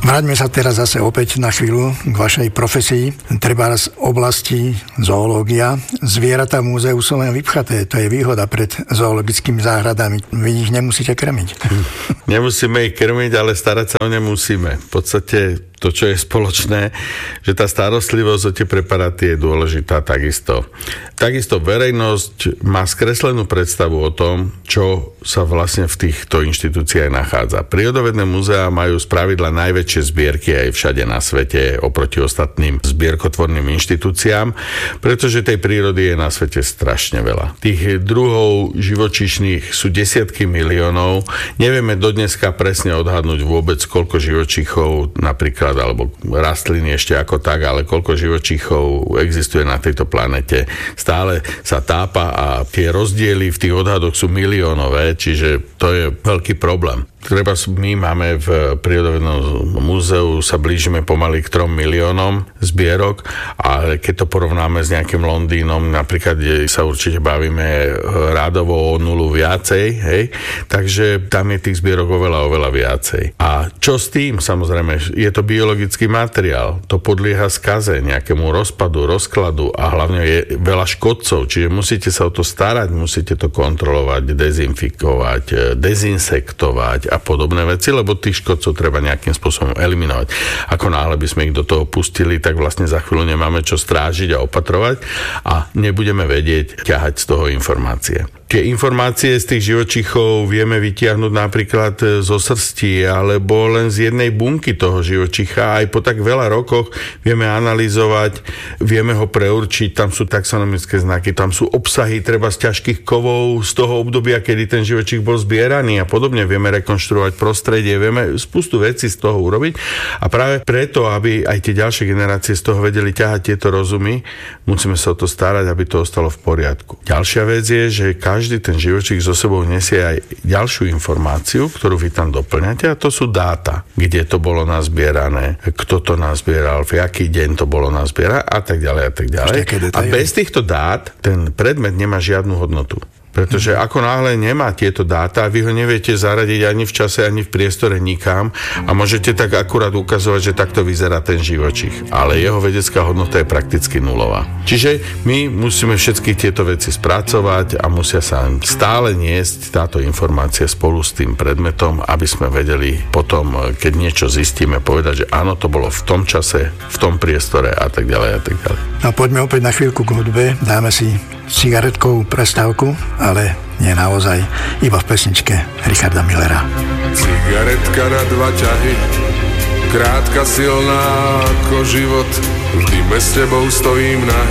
Vráťme sa teraz zase opäť na chvíľu k vašej profesii. Treba z oblasti zoológia. Zvieratá v múzeu sú len vypchaté. To je výhoda pred zoologickými záhradami. Vy ich nemusíte krmiť. Nemusíme ich krmiť, ale starať sa o ne musíme. V podstate to, čo je spoločné, že tá starostlivosť o tie preparáty je dôležitá takisto. Takisto verejnosť má skreslenú predstavu o tom, čo sa vlastne v týchto inštitúciách nachádza. Prírodovedné múzeá majú spravidla najväčšie zbierky aj všade na svete oproti ostatným zbierkotvorným inštitúciám, pretože tej prírody je na svete strašne veľa. Tých druhov živočíšnych sú desiatky miliónov. Nevieme dodneska presne odhadnúť vôbec, koľko živočíchov napríklad alebo rastliny ešte ako tak, ale koľko živočíchov existuje na tejto planete. Stále sa tápa a tie rozdiely v tých odhadoch sú miliónové, čiže to je veľký problém. Treba my máme v prírodovednom múzeu sa blížime pomaly k 3 miliónom zbierok, ale keď to porovnáme s nejakým Londýnom, napríklad, kde sa určite bavíme rádovo o 0 viacej, hej, takže tam je tých zbierok oveľa viacej. A čo s tým? Samozrejme, je to biologický materiál, to podlieha skaze, nejakému rozpadu, rozkladu a hlavne je veľa škodcov, čiže musíte sa o to starať, musíte to kontrolovať, dezinfikovať, dezinsektovať a podobné veci, lebo tých škodcov treba nejakým spôsobom eliminovať. Ako náhle by sme ich do toho pustili, tak vlastne za chvíľu nemáme čo strážiť a opatrovať a nebudeme vedieť ťahať z toho informácie. Tie informácie z tých živočíchov vieme vytiahnuť napríklad zo srsti alebo len z jednej bunky toho živočícha. Aj po tak veľa rokoch vieme analyzovať, vieme ho preurčiť, tam sú taxonomické znaky, tam sú obsahy treba z ťažkých kovov z toho obdobia, kedy ten živočích bol zbieraný a podobne. Vieme rekonštruovať prostredie, vieme spustu vecí z toho urobiť a práve preto, aby aj tie ďalšie generácie z toho vedeli ťahať tieto rozumy, musíme sa o to starať, aby to ostalo v poriadku. Ďalšia vec je, že každý ten živočích so sebou nesie aj ďalšiu informáciu, ktorú vy tam doplňate a to sú dáta. Kde to bolo nazbierané, kto to nazbieral, v aký deň to bolo nazbierané a tak ďalej a tak ďalej. A bez týchto dát ten predmet nemá žiadnu hodnotu. Pretože ako náhle nemá tieto dáta, vy ho neviete zaradiť ani v čase, ani v priestore nikam a môžete tak akurát ukazovať, že takto vyzerá ten živočích. Ale jeho vedecká hodnota je prakticky nulová. Čiže my musíme všetky tieto veci spracovať a musia sa stále niesť táto informácia spolu s tým predmetom, aby sme vedeli potom, keď niečo zistíme, povedať, že áno, to bolo v tom čase, v tom priestore a tak ďalej a tak ďalej. No poďme opäť na chvíľku k hudbe. Dáme si cigaretkovú prestávku, ale nie naozaj, iba v pesničke Richarda Millera. Cigaretka na 2 ťahy, krátka, silná ako život, v dime s tebou stojím na